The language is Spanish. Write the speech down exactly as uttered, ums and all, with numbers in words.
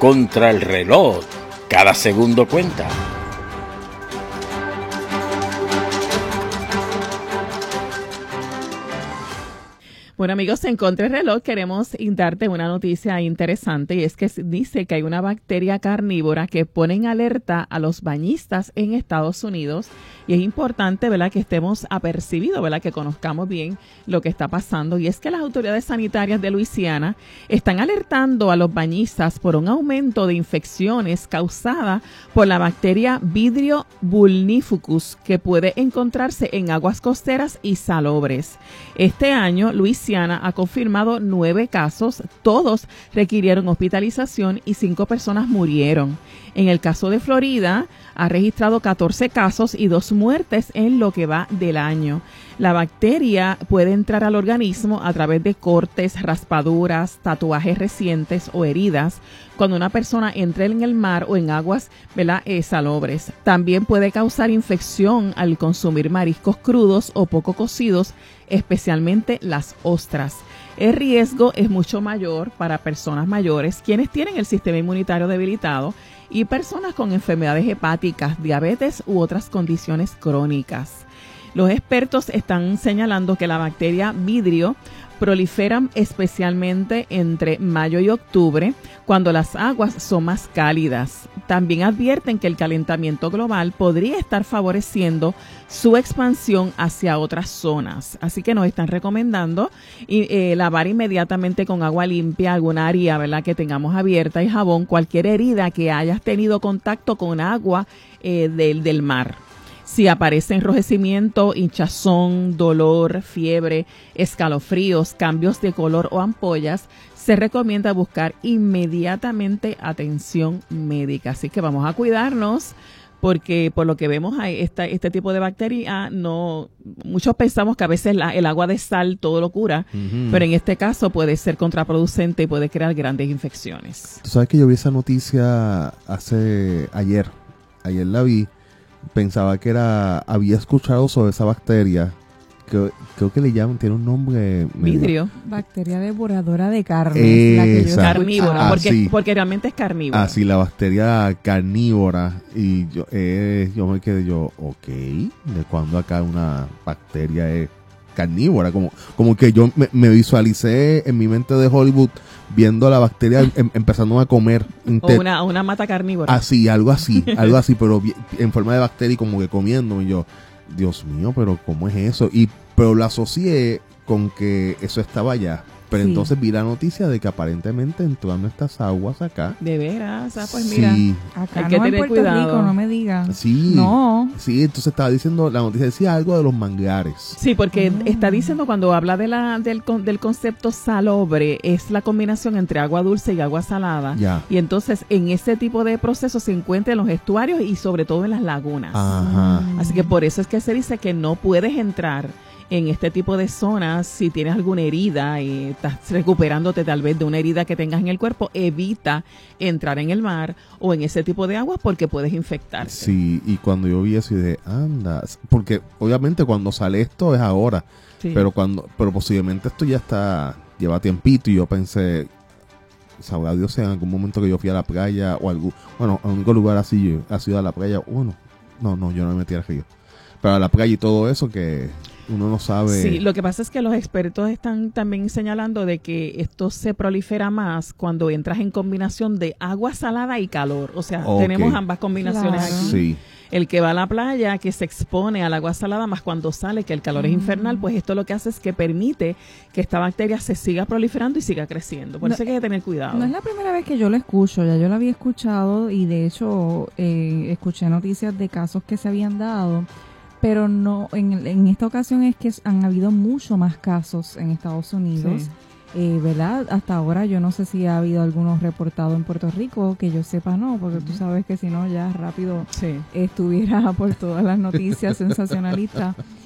contra el reloj. Cada segundo cuenta. Bueno, amigos, en Contrarreloj queremos darte una noticia interesante, y es que dice que hay una bacteria carnívora que pone en alerta a los bañistas en Estados Unidos, y es importante, ¿verdad?, que estemos apercibidos, ¿verdad?, que conozcamos bien lo que está pasando, y es que las autoridades sanitarias de Luisiana están alertando a los bañistas por un aumento de infecciones causada por la bacteria Vidrio vulnificus, que puede encontrarse en aguas costeras y salobres. Este año, Luisiana ha confirmado nueve casos, todos requirieron hospitalización y cinco personas murieron. En el caso de Florida, ha registrado catorce casos y dos muertes en lo que va del año. La bacteria puede entrar al organismo a través de cortes, raspaduras, tatuajes recientes o heridas cuando una persona entre en el mar o en aguas, ¿verdad?, eh, salobres. También puede causar infección al consumir mariscos crudos o poco cocidos, especialmente las ostras. El riesgo es mucho mayor para personas mayores, quienes tienen el sistema inmunitario debilitado, y personas con enfermedades hepáticas, diabetes u otras condiciones crónicas. Los expertos están señalando que la bacteria vidrio proliferan especialmente entre mayo y octubre, cuando las aguas son más cálidas. También advierten que el calentamiento global podría estar favoreciendo su expansión hacia otras zonas. Así que nos están recomendando y, eh, lavar inmediatamente con agua limpia alguna área, ¿verdad?, que tengamos abierta, y jabón cualquier herida que hayas tenido contacto con agua eh, del, del mar. Si aparece enrojecimiento, hinchazón, dolor, fiebre, escalofríos, cambios de color o ampollas, se recomienda buscar inmediatamente atención médica. Así que vamos a cuidarnos, porque por lo que vemos hay esta, este tipo de bacteria, no, muchos pensamos que a veces la, el agua de sal todo lo cura, uh-huh. pero en este caso puede ser contraproducente y puede crear grandes infecciones. Tú sabes que yo vi esa noticia hace ayer, ayer la vi. Pensaba que era, había escuchado sobre esa bacteria, que creo que le llaman, tiene un nombre vidrio, bacteria devoradora de carne, eh, la que yo carnívora, ah, porque, sí. porque realmente es carnívora. Ah, sí, la bacteria carnívora, y yo, eh, yo me quedé yo, ok, ¿de cuándo acá una bacteria es carnívora? Como, como que yo me, me visualicé en mi mente de Hollywood viendo la bacteria em, empezando a comer. O una, una mata carnívora. Así, algo así, algo así, pero en forma de bacteria y como que comiendo. Y yo, Dios mío, pero ¿cómo es eso? Y pero lo asocié con que eso estaba allá. Pero sí. Entonces vi la noticia de que aparentemente entró a nuestras aguas acá. De veras, ah, pues mira, sí. Acá hay no que en tener Puerto cuidado. Rico, no me digas. Sí, no. Sí, entonces estaba diciendo, la noticia decía algo de los manglares. Sí, porque oh. está diciendo, cuando habla de la del, del concepto salobre, es la combinación entre agua dulce y agua salada. Ya. Y entonces en ese tipo de procesos se encuentra en los estuarios y sobre todo en las lagunas. Ajá. Así que por eso es que se dice que no puedes entrar en este tipo de zonas. Si tienes alguna herida y estás recuperándote tal vez de una herida que tengas en el cuerpo, evita entrar en el mar o en ese tipo de aguas, porque puedes infectarte. Sí, y cuando yo vi eso y de anda, porque obviamente cuando sale esto es ahora, sí. pero cuando pero posiblemente esto ya está, lleva tiempito, y yo pensé, sabrá Dios, en algún momento que yo fui a la playa o algún, bueno, el único lugar así ha sido a la playa, bueno, no, no, yo no me metí al río, pero a la playa y todo eso que uno no sabe. Sí, lo que pasa es que los expertos están también señalando de que esto se prolifera más cuando entras en combinación de agua salada y calor. O sea, okay. tenemos ambas combinaciones claro. aquí. Sí. El que va a la playa, que se expone al agua salada, más cuando sale, que el calor mm. es infernal, pues esto lo que hace es que permite que esta bacteria se siga proliferando y siga creciendo. Por no, eso hay que tener cuidado. No es la primera vez que yo lo escucho, ya yo lo había escuchado, y de hecho eh, escuché noticias de casos que se habían dado. Pero no, en, en esta ocasión es que han habido mucho más casos en Estados Unidos, sí. eh, ¿verdad? Hasta ahora yo no sé si ha habido algunos reportados en Puerto Rico, que yo sepa no, porque uh-huh. tú sabes que si no ya rápido sí. estuviera por todas las noticias sensacionalistas.